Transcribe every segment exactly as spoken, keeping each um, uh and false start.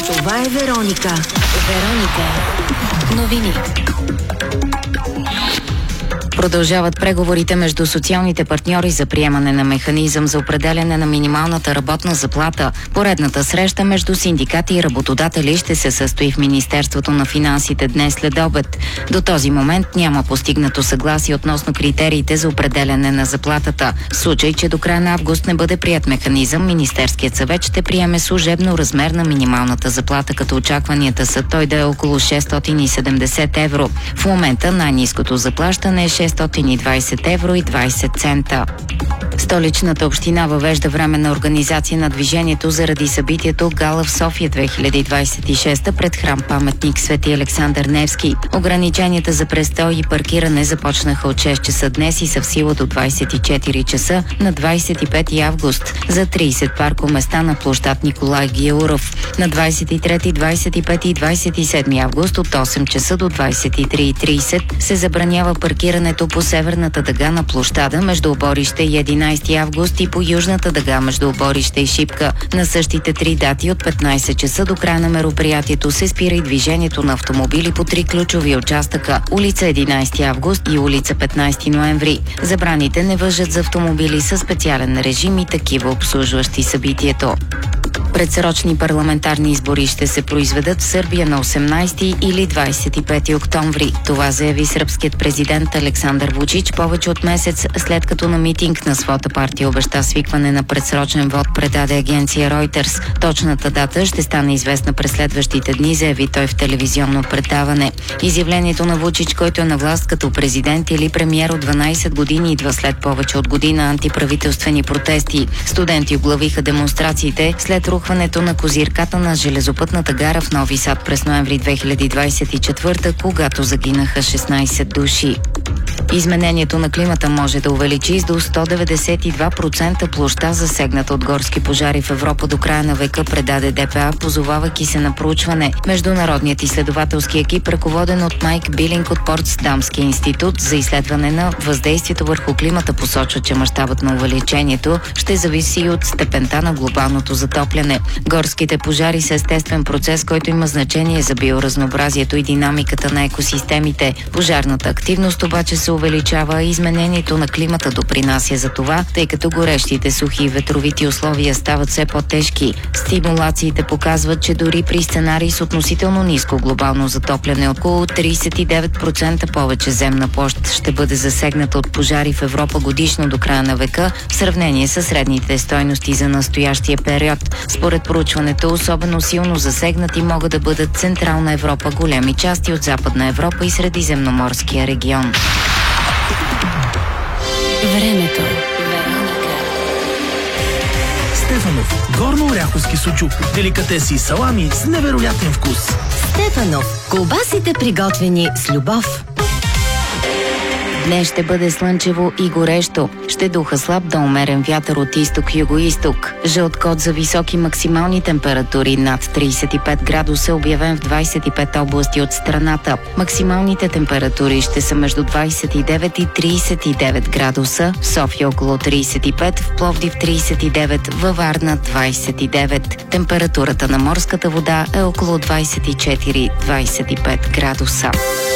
Това е Вероника. Вероника. Новини. Продължават преговорите между социалните партньори за приемане на механизъм за определяне на минималната работна заплата. Поредната среща между синдикати и работодатели ще се състои в Министерството на финансите днес след обед. До този момент няма постигнато съгласие относно критериите за определяне на заплатата. В случай, че до края на август не бъде прият механизъм, Министерският съвет ще приеме служебно размер на минималната заплата, като очакванията са той да е около шестстотин и седемдесет евро. В момента най-ниското заплащане е шестстотин и двадесет евро и двадесет цента. Столичната община въвежда временна организация на движението заради събитието Гала в София две хиляди двадесет и шеста пред храм-паметник Свети Александър Невски. Ограниченията за престой и паркиране започнаха от шест часа днес и са в сила до двадесет и четири часа на двадесет и пети август за тридесет паркоместа на площад Николай Гяуров. На двадесет и трети, двадесет и пети и двадесет и седми август от осем часа до двадесет и три и тридесет се забранява паркирането по северната дъга на площада между Оборище и единадесети август и по южната дъга между Оборище и Шипка. На същите три дати от петнадесет часа до края на мероприятието се спира и движението на автомобили по три ключови участъка – улица единадесети август и улица петнадесети ноември. Забраните не важат за автомобили със специален режим и такива обслужващи събитието. Предсрочни парламентарни избори ще се произведат в Сърбия на осемнадесети или двадесет и пети октомври. Това заяви сръбският президент Александър Вучич повече от месец след като на митинг на своята партия обеща свикване на предсрочен вод, предаде агенция Reuters. Точната дата ще стане известна през следващите дни, заяви той в телевизионно предаване. Изявлението на Вучич, който е на власт като президент или премиер от дванадесет години, идва след повече от година антиправителствени протести. Студенти оглавиха демонстрациите след рухването на козирката на железопътната гара в Нови Сад през ноември две хиляди двадесет и четвърта, когато загинаха шестнадесет души. Изменението на климата може да увеличи с до сто деветдесет и два процента площта, засегната от горски пожари в Европа до края на века, предаде Д П А, позовавайки се на проучване. Международният изследователски екип, ръководен от Майк Билинг от Портсдамския институт за изследване на въздействието върху климата, посочва, че мащабът на увеличението ще зависи и от степента на глобалното затопляне. Горските пожари са естествен процес, който има значение за биоразнообразието и динамиката на екосистемите. Пожарната активност обаче се увеличава, а изменението на климата допринася за това, тъй като горещите, сухи и ветровити условия стават все по-тежки. Стимулациите показват, че дори при сценарий с относително ниско глобално затопляне, около тридесет и девет процента повече земна площ ще бъде засегната от пожари в Европа годишно до края на века, в сравнение с средните стойности за настоящия период. Според проучването, особено силно засегнати могат да бъдат Централна Европа, големи части от Западна Европа и Средиземноморския регион. Времето. Стефанов. Горно-оряховски сучук. Деликатеси и салами с невероятен вкус. Стефанов. Колбасите, приготвени с любов. Днес ще бъде слънчево и горещо. Ще духа слаб до умерен вятър от изток-юго-исток. Жълт код за високи максимални температури над тридесет и пет градуса, обявен в двадесет и пет области от страната. Максималните температури ще са между двадесет и девет и тридесет и девет градуса. В София около тридесет и пет, в Пловдив тридесет и девет, във Варна двадесет и девет. Температурата на морската вода е около двадесет и четири до двадесет и пет градуса.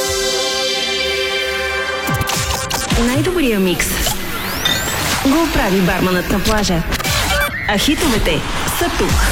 Най-добрия микс го прави барманът на плажа. А хитовете са тук.